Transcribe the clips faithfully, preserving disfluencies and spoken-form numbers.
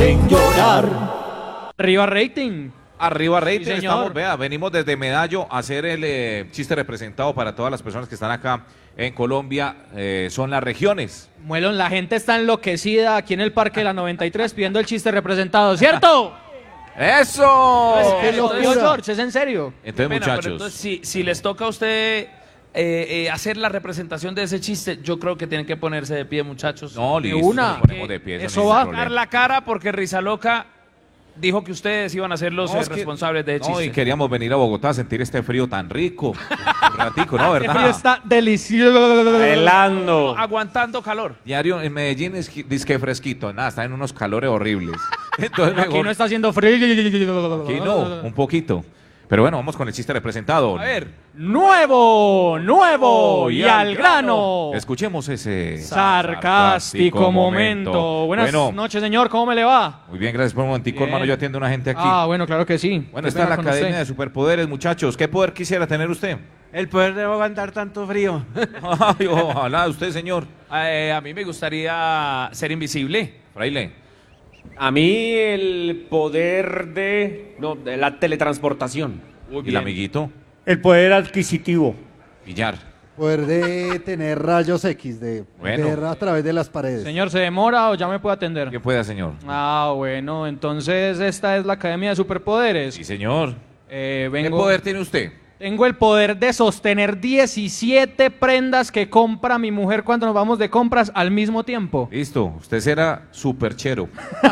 hacen llorar. Arriba rating. Arriba rating, Sí, estamos, vea, venimos desde Medallo a hacer el eh, chiste representado para todas las personas que están acá en Colombia, eh, son las regiones. Muelón, la gente está enloquecida aquí en el Parque de la noventa y tres pidiendo el chiste representado, ¿cierto? ¡Eso! ¿Qué locura, George? ¿Es en serio? Entonces, Qué pena, muchachos. pero entonces, si, si les toca a usted eh, eh, hacer la representación de ese chiste, yo creo que tienen que ponerse de pie, muchachos. No, listo, una. nos ponemos de pie, eso Eso no hay va. problema. Dar la cara porque Rizaloca dijo que ustedes iban a ser los No, eh, es que- responsables de ese No, chiste. y queríamos venir a Bogotá a sentir este frío tan rico. Un ratico, ¿no? El frío ¿Verdad? está delicioso. Helando. Aguantando calor. Diario en Medellín es que- dizque fresquito, nada, está en unos calores horribles. Entonces, Aquí mejor- no está haciendo frío. Aquí no, un poquito. Pero bueno, vamos con el chiste representado. A ver. Nuevo, nuevo y al grano. Escuchemos ese Sarcástico momento. Buenas Bueno, noches, señor. ¿Cómo me le va? muy bien, gracias por un momentico, Bien. hermano. Yo atiendo a una gente aquí. Ah, bueno, claro que sí. Bueno, Qué está pena la con Academia usted. de Superpoderes, muchachos. ¿Qué poder quisiera tener usted? El poder de aguantar tanto frío. Ay, ojalá, usted, señor. Eh, a mí me gustaría ser invisible. Fraile. A mí el poder de, no, de la teletransportación. ¿Y el amiguito? El poder adquisitivo. Villar. Poder de tener rayos X, de Bueno. ver a través de las paredes. Señor, ¿se demora o ya me puede atender? ¿Qué pueda, señor? Ah, bueno, entonces esta es la Academia de Superpoderes. Sí, señor. Eh, ¿Qué vengo, poder tiene usted? Tengo el poder de sostener diecisiete prendas que compra mi mujer cuando nos vamos de compras al mismo tiempo. Listo, usted será superchero.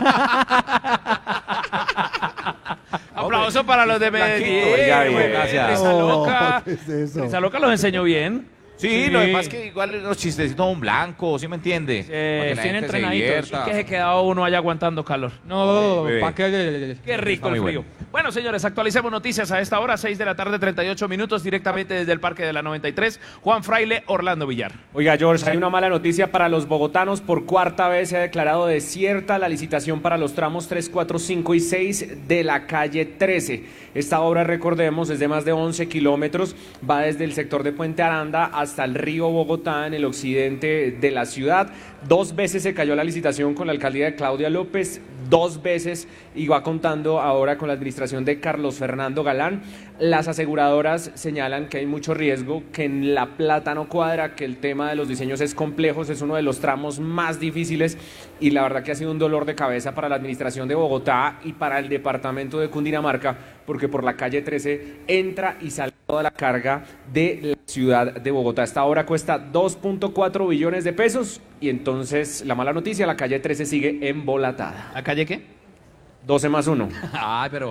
Aplauso para los de Medellín. Oiga, bien, Muy gracias. Rizaloca. Oh, ¿qué es eso? Rizaloca los enseñó bien. Sí, Sí. lo demás es que igual los chistecitos son blancos, ¿sí me entiende? Eh, Para que la tienen gente se entrenaditos. divierta. Que se quedaba uno allá aguantando calor. No, bebé. ¿para qué? Qué rico Está el muy frío. bueno. Bueno. señores, actualicemos noticias a esta hora, seis de la tarde, treinta y ocho minutos, directamente desde el Parque de la noventa y tres. Juan Fraile, Orlando Villar. Oiga, George, hay una mala noticia para los bogotanos. Por cuarta vez se ha declarado desierta la licitación para los tramos tres, cuatro, cinco y seis de la calle trece. Esta obra, recordemos, es de más de once kilómetros. Va desde el sector de Puente Aranda hasta el río Bogotá, en el occidente de la ciudad. Dos veces se cayó la licitación con la alcaldía de Claudia López, dos veces, y va contando ahora con la administración de Carlos Fernando Galán. Las aseguradoras señalan que hay mucho riesgo, que en La Plata no cuadra, que el tema de los diseños es complejo, es uno de los tramos más difíciles, y la verdad que ha sido un dolor de cabeza para la administración de Bogotá y para el departamento de Cundinamarca, porque por la calle trece entra y sale toda la carga de la ciudad de Bogotá. Esta obra cuesta dos punto cuatro billones de pesos, y entonces la mala noticia, la calle trece sigue embolatada. ¿La calle qué? doce más uno. Ay, pero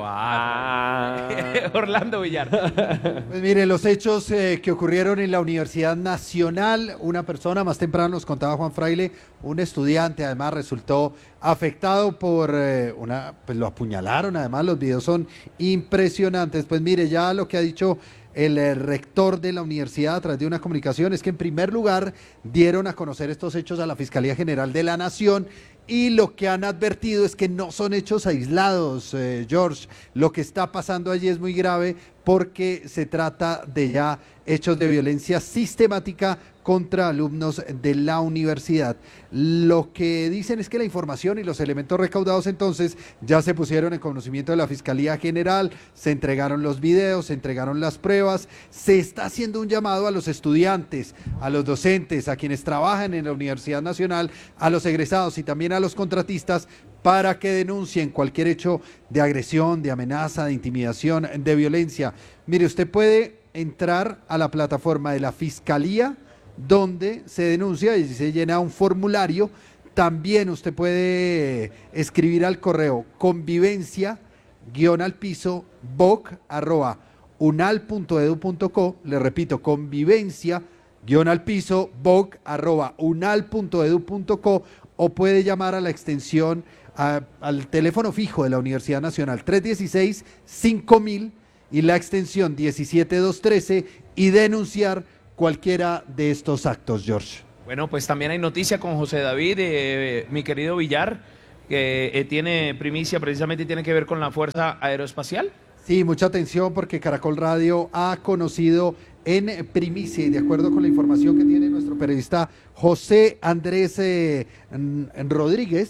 Ah. Orlando Villar. Pues mire, los hechos eh, que ocurrieron en la Universidad Nacional, una persona, más temprano nos contaba Juan Fraile, un estudiante además resultó afectado por eh, una, pues lo apuñalaron, además los videos son impresionantes. Pues mire, ya lo que ha dicho el eh, rector de la universidad a través de una comunicación es que en primer lugar dieron a conocer estos hechos a la Fiscalía General de la Nación, y lo que han advertido es que no son hechos aislados, eh, George. Lo que está pasando allí es muy grave porque se trata de ya hechos de violencia sistemática contra alumnos de la universidad. Lo que dicen es que la información y los elementos recaudados entonces ya se pusieron en conocimiento de la Fiscalía General, se entregaron los videos, se entregaron las pruebas, se está haciendo un llamado a los estudiantes, a los docentes, a quienes trabajan en la Universidad Nacional, a los egresados y también a los contratistas para que denuncien cualquier hecho de agresión, de amenaza, de intimidación, de violencia. Mire, usted puede entrar a la plataforma de la Fiscalía, donde se denuncia y se llena un formulario. También usted puede escribir al correo convivencia guión al piso boc arroba unal punto edu punto co. Le repito, convivencia guión al piso boc arroba unal punto edu punto co, o puede llamar a la extensión a, al teléfono fijo de la Universidad Nacional tres uno seis, cinco mil y la extensión diecisiete mil doscientos trece y denunciar cualquiera de estos actos, George. Bueno, pues también hay noticia con José David, eh, mi querido Villar, que eh, tiene primicia, precisamente tiene que ver con la Fuerza Aeroespacial. Sí, mucha atención porque Caracol Radio ha conocido en primicia y de acuerdo con la información que tiene nuestro periodista José Andrés eh, Rodríguez,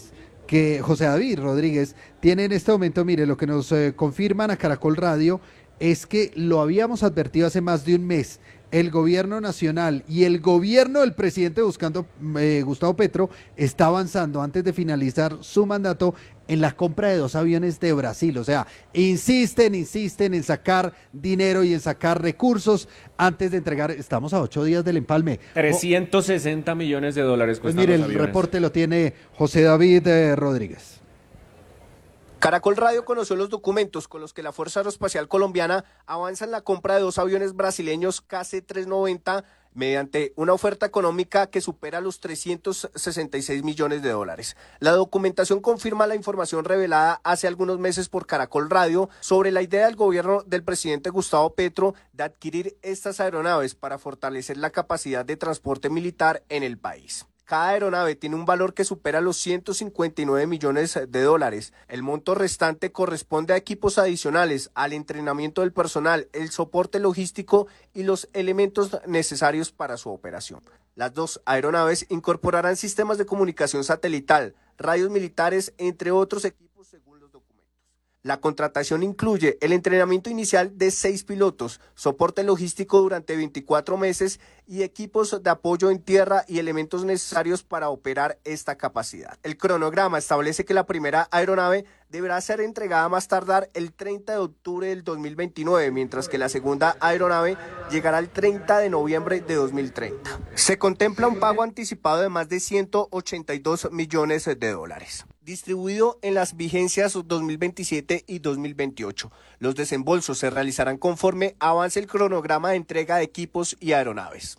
que José David Rodríguez tiene en este momento, mire, lo que nos eh, confirman a Caracol Radio es que lo habíamos advertido hace más de un mes. El gobierno nacional y el gobierno del presidente buscando eh, Gustavo Petro está avanzando antes de finalizar su mandato en la compra de dos aviones de Brasil. O sea, insisten, insisten en sacar dinero y en sacar recursos antes de entregar. Estamos a ocho días del empalme. trescientos sesenta millones de dólares Pues cuestan mire, los el aviones. reporte lo tiene José David eh, Rodríguez. Caracol Radio conoció los documentos con los que la Fuerza Aeroespacial Colombiana avanza en la compra de dos aviones brasileños K C trescientos noventa mediante una oferta económica que supera los trescientos sesenta y seis millones de dólares. La documentación confirma la información revelada hace algunos meses por Caracol Radio sobre la idea del gobierno del presidente Gustavo Petro de adquirir estas aeronaves para fortalecer la capacidad de transporte militar en el país. Cada aeronave tiene un valor que supera los ciento cincuenta y nueve millones de dólares. El monto restante corresponde a equipos adicionales, al entrenamiento del personal, el soporte logístico y los elementos necesarios para su operación. Las dos aeronaves incorporarán sistemas de comunicación satelital, radios militares, entre otros equipos según los documentos. La contratación incluye el entrenamiento inicial de seis pilotos, soporte logístico durante veinticuatro meses y equipos de apoyo en tierra y elementos necesarios para operar esta capacidad. El cronograma establece que la primera aeronave deberá ser entregada más tardar el treinta de octubre del dos mil veintinueve, mientras que la segunda aeronave llegará el treinta de noviembre de dos mil treinta. Se contempla un pago anticipado de más de ciento ochenta y dos millones de dólares, distribuido en las vigencias dos mil veintisiete y dos mil veintiocho. Los desembolsos se realizarán conforme avance el cronograma de entrega de equipos y aeronaves.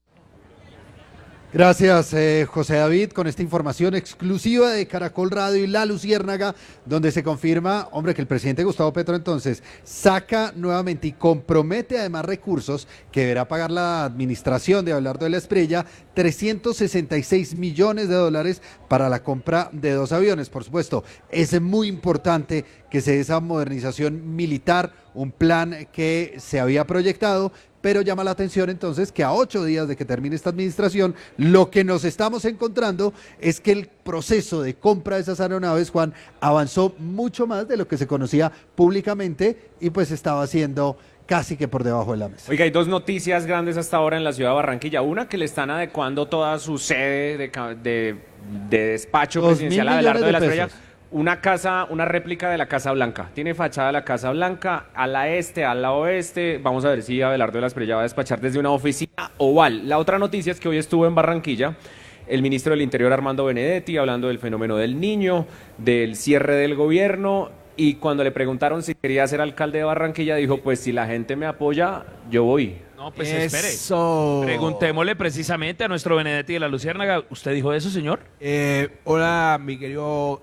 Gracias, eh, José David, con esta información exclusiva de Caracol Radio y La Luciérnaga, donde se confirma, hombre, que el presidente Gustavo Petro entonces saca nuevamente y compromete además recursos que deberá pagar la administración de Abelardo de la Espriella, trescientos sesenta y seis millones de dólares para la compra de dos aviones. Por supuesto, es muy importante que se dé esa modernización militar, un plan que se había proyectado, pero llama la atención entonces que a ocho días de que termine esta administración, lo que nos estamos encontrando es que el proceso de compra de esas aeronaves, Juan, avanzó mucho más de lo que se conocía públicamente y pues estaba haciendo casi que por debajo de la mesa. Oiga, hay dos noticias grandes hasta ahora en la ciudad de Barranquilla. Una, que le están adecuando toda su sede de, ca- de, de despacho Dos presidencial mil a Abelardo de millones la de Espriella. pesos. Una casa, una réplica de la Casa Blanca. Tiene fachada de la Casa Blanca a la este, a la oeste. Vamos a ver si Abelardo de la Espriella va a despachar desde una oficina oval. La otra noticia es que hoy estuvo en Barranquilla el ministro del Interior, Armando Benedetti, hablando del fenómeno del Niño, del cierre del gobierno, y cuando le preguntaron si quería ser alcalde de Barranquilla, dijo, pues si la gente me apoya, yo voy. No, pues Eso. espere. Preguntémosle precisamente a nuestro Benedetti de la Luciérnaga. ¿Usted dijo eso, señor? Eh, hola, mi querido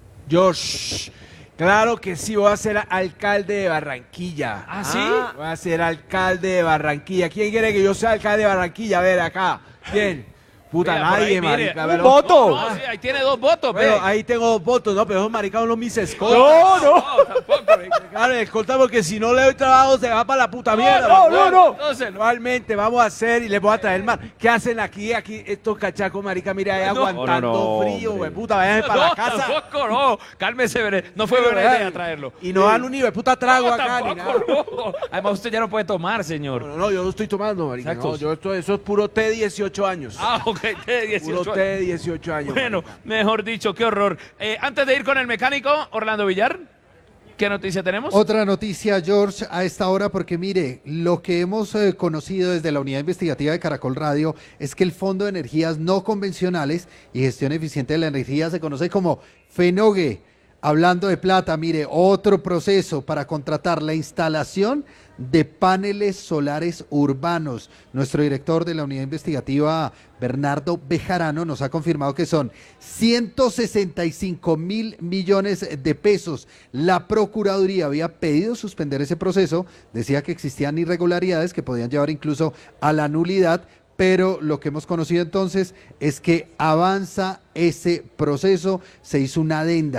Josh. Claro que sí, voy a ser alcalde de Barranquilla. ¿Ah, sí? Voy a ser alcalde de Barranquilla. ¿Quién quiere que yo sea alcalde de Barranquilla? A ver, acá. ¿Quién? Puta, Vea, por nadie, ahí, mire. marica. ¡Un pero- voto! No, sí, ahí tiene dos votos, Bueno, ve. ahí tengo dos votos, ¿no? Pero esos maricados no mis escoltas. No, no. No, tampoco. ve. Claro, escolta, porque si no le doy trabajo se va para la puta mierda. no, no, no. Entonces, no. Actualmente vamos a hacer y les voy a traer más. ¿Qué hacen aquí? Aquí estos cachacos, marica, mira, ahí No. aguantando No, no, frío, hombre. güey, puta, váyanse para No, la casa. tampoco, no. Cálmese, Benedetti. No fue buena idea traerlo. Y no dan un nivel, puta trago No, acá ni nada. tampoco, no. Además, usted ya no puede tomar, señor. No, no, yo no estoy tomando, marica. Exacto. No, yo esto, eso es puro té dieciocho años. Ah, ok, de Puro dieciocho. té dieciocho años. Bueno, marica. mejor dicho, qué horror. Eh, antes de ir con el mecánico, Orlando Villar, ¿qué noticia tenemos? Otra noticia, George, a esta hora, porque mire, lo que hemos eh, conocido desde la unidad investigativa de Caracol Radio es que el Fondo de Energías No Convencionales y Gestión Eficiente de la Energía se conoce como FENOGE. Hablando de plata, mire, otro proceso para contratar la instalación de paneles solares urbanos. Nuestro director de la unidad investigativa, Bernardo Bejarano, nos ha confirmado que son ciento sesenta y cinco mil millones de pesos. La Procuraduría había pedido suspender ese proceso, decía que existían irregularidades que podían llevar incluso a la nulidad, pero lo que hemos conocido entonces es que avanza ese proceso, se hizo una adenda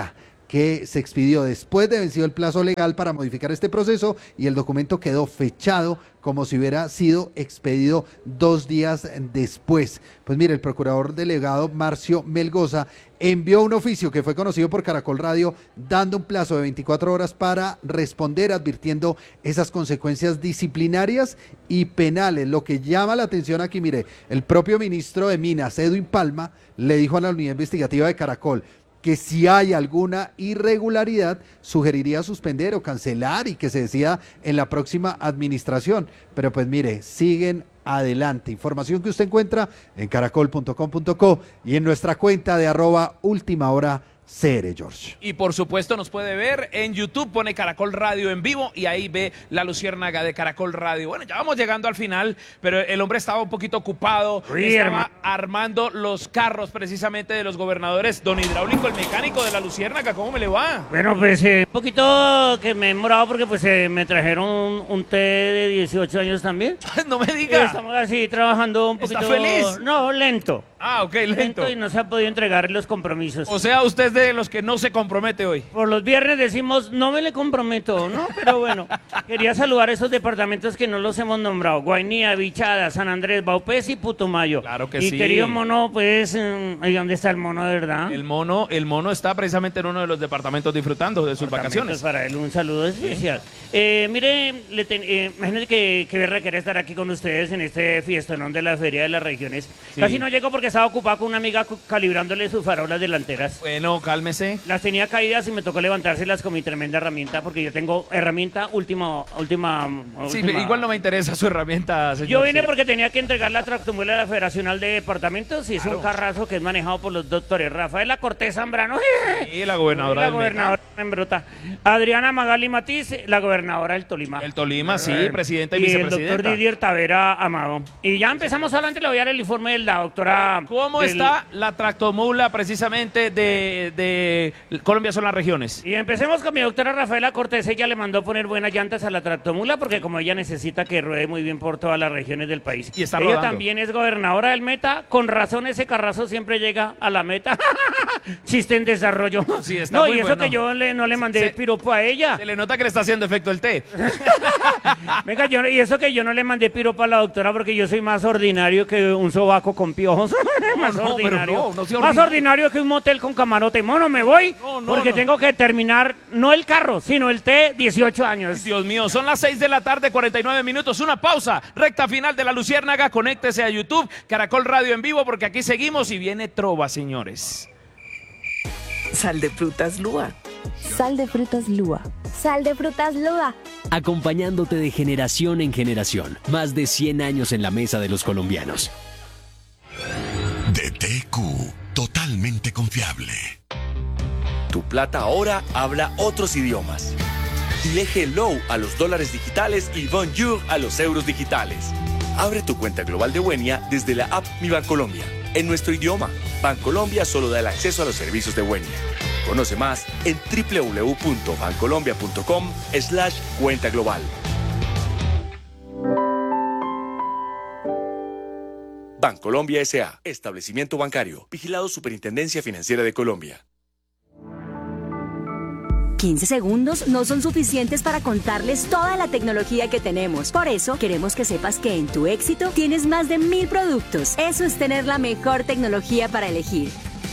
que se expidió después de vencido el plazo legal para modificar este proceso y el documento quedó fechado como si hubiera sido expedido dos días después. Pues mire, el procurador delegado Marcio Melgoza envió un oficio que fue conocido por Caracol Radio dando un plazo de veinticuatro horas para responder, advirtiendo esas consecuencias disciplinarias y penales. Lo que llama la atención aquí, mire, el propio ministro de Minas, Edwin Palma, le dijo a la unidad investigativa de Caracol que si hay alguna irregularidad sugeriría suspender o cancelar y que se decida en la próxima administración. Pero pues mire, siguen adelante. Información que usted encuentra en caracol punto com punto co y en nuestra cuenta de arroba última hora C R, George. Y por supuesto nos puede ver en YouTube, pone Caracol Radio en vivo y ahí ve la luciérnaga de Caracol Radio. Bueno, ya vamos llegando al final, pero el hombre estaba un poquito ocupado, Sí, estaba hermano. armando los carros precisamente de los gobernadores. Don Hidráulico, el mecánico de la luciérnaga, ¿cómo me le va? Bueno, pues eh, un poquito que me he demorado porque pues eh, me trajeron un, un té de dieciocho años también. No me diga. Estamos así trabajando un ¿Está poquito... feliz? No, lento. Ah, ok, lento. Lento y no se ha podido entregar los compromisos. O sea, usted es de los que no se compromete hoy. Por los viernes decimos, no me le comprometo, ¿no? Pero bueno, quería saludar a esos departamentos que no los hemos nombrado. Guainía, Bichada, San Andrés, Baupés y Putumayo. Claro que y sí. querido mono, pues, eh, ¿y dónde está el mono de verdad? El mono, el mono está precisamente en uno de los departamentos disfrutando de sus vacaciones. Para él un saludo especial. Eh, mire, le ten- eh, imagínate que, que Berra quería estar aquí con ustedes en este fiestonón de la Feria de las Regiones. Sí. Casi no llego porque estaba ocupado con una amiga cu- calibrándole sus farolas delanteras. Bueno, cálmese. Las tenía caídas y me tocó levantárselas con mi tremenda herramienta porque yo tengo herramienta última, última, Sí, última. igual no me interesa su herramienta, señor. Yo vine Sí. porque tenía que entregar la tractomuela a la Federacional de Departamentos y es un carrazo que es manejado por los doctores Rafaela Cortés Zambrano Y la gobernadora la del gobernadora en bruta, Adriana Magali Matiz, la gobernadora del Tolima. El Tolima, sí, presidenta y, Y el vicepresidenta. doctor Didier Tavera Amado. Y ya empezamos adelante, le voy a dar el informe de la doctora. ¿Cómo del- está la tractomula precisamente de, de Colombia son las regiones? Y empecemos con mi doctora Rafaela Cortés. Ella le mandó poner buenas llantas a la tractomula porque como ella necesita que ruede muy bien por todas las regiones del país. Y está ella rodando. también es gobernadora del Meta. Con razón ese carrazo siempre llega a la meta. Chiste en desarrollo. Sí, está no, muy y eso bueno. que yo le- no le mandé Se- piropo a ella. Se le nota que le está haciendo efecto el té. Venga, yo, y eso que yo no le mandé piropo a la doctora porque yo soy más ordinario que un sobaco con piojos. más no, pero ordinario. no, no sea más ordinario. ordinario que un motel con camarote. Mono, me voy No, no, porque no. tengo que terminar, no el carro, sino el té, dieciocho años. Dios mío, son las seis de la tarde, cuarenta y nueve minutos. Una pausa. Recta final de la Luciérnaga. Conéctese a YouTube, Caracol Radio en vivo, porque aquí seguimos y viene Trova, señores. Sal de frutas Lua. Sal de frutas Lua. Sal de frutas Lua. Acompañándote de generación en generación. Más de cien años en la mesa de los colombianos. D T Q, totalmente confiable. Tu plata ahora habla otros idiomas. Dile hello a los dólares digitales y bonjour a los euros digitales. Abre tu cuenta global de Buenia desde la app Mi Bancolombia. En nuestro idioma, Bancolombia solo da el acceso a los servicios de Buenia. Conoce más en doble u doble u doble u punto bancolombia punto com slash cuenta global. Bancolombia S A. Establecimiento bancario. Vigilado Superintendencia Financiera de Colombia. quince segundos no son suficientes para contarles toda la tecnología que tenemos. Por eso, queremos que sepas que en tu éxito tienes más de mil productos. Eso es tener la mejor tecnología para elegir.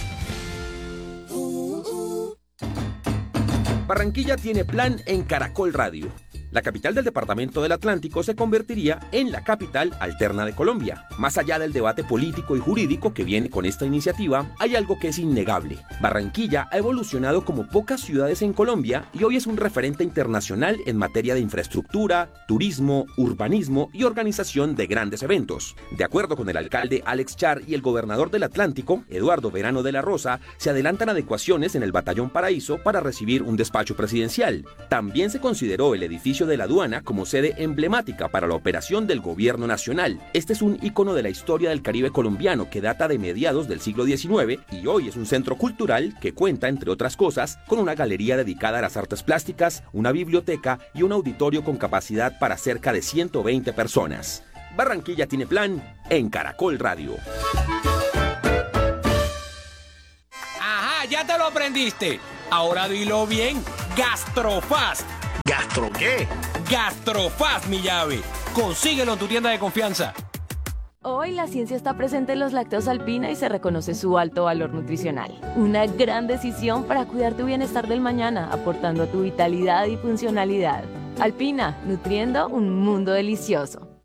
Barranquilla tiene plan en Caracol Radio. La capital del departamento del Atlántico se convertiría en la capital alterna de Colombia. Más allá del debate político y jurídico que viene con esta iniciativa, hay algo que es innegable. Barranquilla ha evolucionado como pocas ciudades en Colombia y hoy es un referente internacional en materia de infraestructura, turismo, urbanismo y organización de grandes eventos. De acuerdo con el alcalde Alex Char y el gobernador del Atlántico, Eduardo Verano de la Rosa, se adelantan adecuaciones en el Batallón Paraíso para recibir un despacho presidencial. También se consideró el edificio de la aduana como sede emblemática para la operación del gobierno nacional. Este es un ícono de la historia del Caribe colombiano que data de mediados del siglo diecinueve y hoy es un centro cultural que cuenta, entre otras cosas, con una galería dedicada a las artes plásticas, una biblioteca y un auditorio con capacidad para cerca de ciento veinte personas. Barranquilla tiene plan en Caracol Radio. Ajá, ya te lo aprendiste. Ahora dilo bien, Gastrofast. ¿Gastro qué? Gastrofast, mi llave. Consíguelo en tu tienda de confianza. Hoy la ciencia está presente en los lácteos Alpina y se reconoce su alto valor nutricional. Una gran decisión para cuidar tu bienestar del mañana, aportando a tu vitalidad y funcionalidad. Alpina, nutriendo un mundo delicioso.